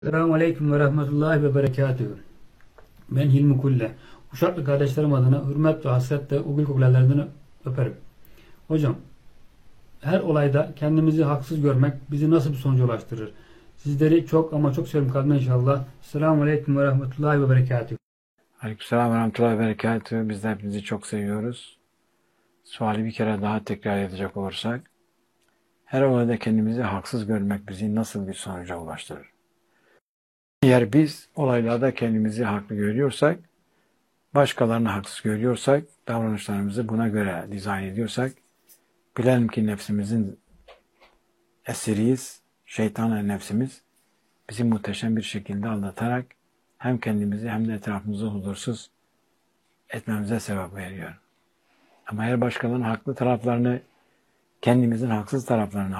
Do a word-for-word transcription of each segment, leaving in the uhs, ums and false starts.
Selamun Aleyküm ve Rahmetullahi ve Berekatühü. Ben Hilmi Kulle. Uşaklı kardeşlerim adına hürmet ve hasretle o gül kuklelerinden öperim. Hocam, her olayda kendimizi haksız görmek bizi nasıl bir sonuca ulaştırır? Sizleri çok ama çok seviyorum kalbimden inşallah. Selamun Aleyküm ve Rahmetullahi ve Berekatühü. Aleykümselam ve rahmetullahi ve berekatühü. Biz de hepinizi çok seviyoruz. Suali bir kere daha tekrar edecek olursak, her olayda kendimizi haksız görmek bizi nasıl bir sonuca ulaştırır? Eğer biz olaylarda kendimizi haklı görüyorsak, başkalarını haksız görüyorsak, davranışlarımızı buna göre dizayn ediyorsak, bilelim ki nefsimizin esiriyiz, şeytanla nefsimiz bizi muhteşem bir şekilde aldatarak hem kendimizi hem de etrafımızı huzursuz etmemize sebep veriyor. Ama eğer başkalarının haklı taraflarını, kendimizin haksız taraflarını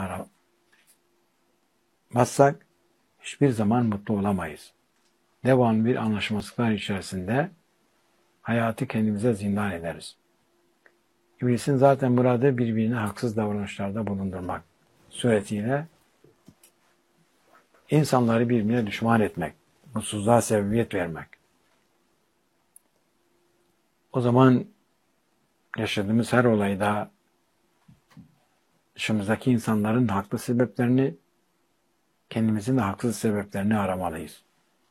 aramazsak, hiçbir zaman mutlu olamayız. Devamlı bir anlaşmazlıklar içerisinde hayatı kendimize zindan ederiz. İblisin zaten burada birbirine haksız davranışlarda bulundurmak suretiyle insanları birbirine düşman etmek, mutsuzluğa sebebiyet vermek. O zaman yaşadığımız her olayda dışımızdaki insanların haklı sebeplerini, kendimizin de haksız sebeplerini aramalıyız.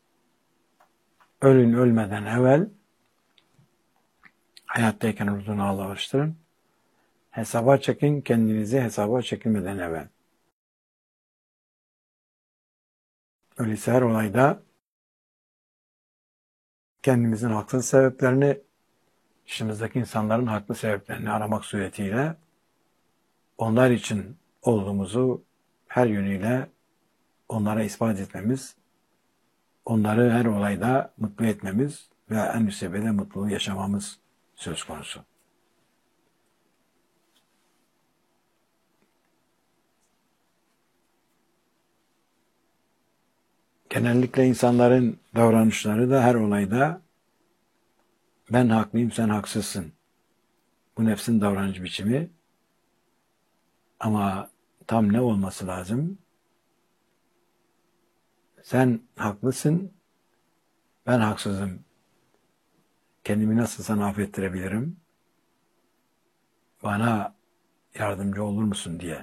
Ölün ölmeden evvel hayattayken ruhunu Allah'a alıştırın. Hesaba çekin kendinizi hesaba çekilmeden evvel. Öyleyse her olayda kendimizin haksız sebeplerini, dışımızdaki insanların haklı sebeplerini aramak suretiyle onlar için olduğumuzu her yönüyle onlara ispat etmemiz, onları her olayda mutlu etmemiz ve en üst seviyede mutluluğu yaşamamız söz konusu. Genellikle insanların davranışları da her olayda ben haklıyım, sen haksızsın. Bu nefsin davranış biçimi. Ama tam ne olması lazım? Sen haklısın, ben haksızım. Kendimi nasıl sana affettirebilirim? Bana yardımcı olur musun diye.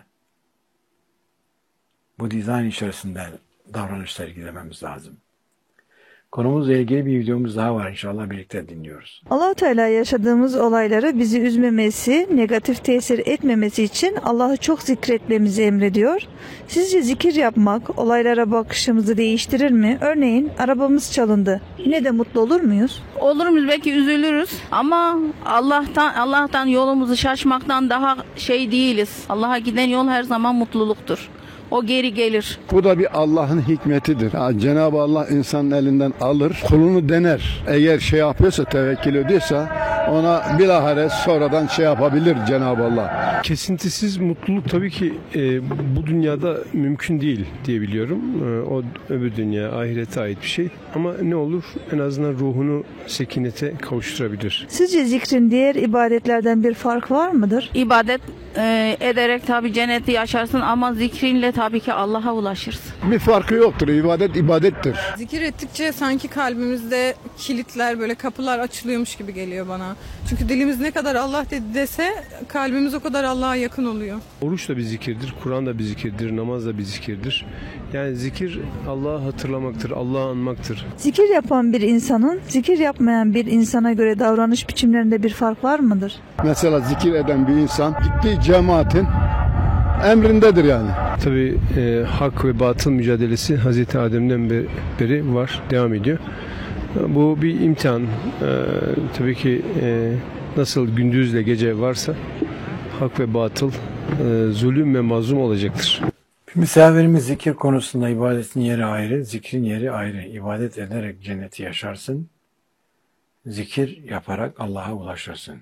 Bu dizayn içerisinde davranış sergilememiz lazım. Konumuzla ilgili bir videomuz daha var, inşallah birlikte dinliyoruz. Allah-u Teala yaşadığımız olayları bizi üzmemesi, negatif tesir etmemesi için Allah'ı çok zikretmemizi emrediyor. Sizce zikir yapmak olaylara bakışımızı değiştirir mi? Örneğin arabamız çalındı. Yine de mutlu olur muyuz? Olur muyuz? Belki üzülürüz ama Allah'tan Allah'tan yolumuzu şaşmaktan daha şey değiliz. Allah'a giden yol her zaman mutluluktur. O geri gelir. Bu da bir Allah'ın hikmetidir. Ya Cenab-ı Allah insanın elinden alır, kulunu dener. Eğer şey yapıyorsa, tevekkül ediyorsa ona bilahare sonradan şey yapabilir Cenab-ı Allah. Kesintisiz mutluluk tabii ki e, bu dünyada mümkün değil diye biliyorum. E, o öbür dünya, ahirete ait bir şey. Ama ne olur en azından ruhunu sekinete kavuşturabilir. Sizce zikrin diğer ibadetlerden bir fark var mıdır? İbadet e, ederek tabii cenneti yaşarsın ama zikrinle tabii ki Allah'a ulaşırsın. Bir farkı yoktur. İbadet ibadettir. Zikir ettikçe sanki kalbimizde kilitler, böyle kapılar açılıyormuş gibi geliyor bana. Çünkü dilimiz ne kadar Allah dedi dese kalbimiz o kadar Allah'a yakın oluyor. Oruç da bir zikirdir, Kur'an da bir zikirdir, namaz da bir zikirdir. Yani zikir Allah'ı hatırlamaktır, Allah'ı anmaktır. Zikir yapan bir insanın zikir yapmayan bir insana göre davranış biçimlerinde bir fark var mıdır? Mesela zikir eden bir insan gittiği cemaatin emrindedir yani. Tabii e, hak ve batıl mücadelesi Hazreti Adem'den beri var, devam ediyor. Bu bir imtihan. E, tabii ki e, nasıl gündüzle gece varsa hak ve batıl, e, zulüm ve mazlum olacaktır. Misafirimiz zikir konusunda ibadetin yeri ayrı, zikrin yeri ayrı. İbadet ederek cenneti yaşarsın, zikir yaparak Allah'a ulaşırsın.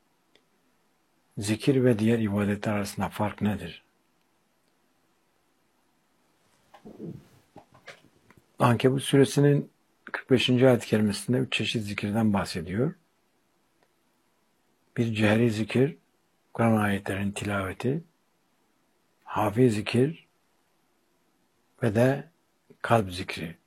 Zikir ve diğer ibadetler arasında fark nedir? Ankebut suresinin kırk beşinci ayet-i kerimesinde üç çeşit zikirden bahsediyor. Bir cehri zikir, Kur'an ayetlerinin tilaveti, hafi zikir ve de kalp zikri.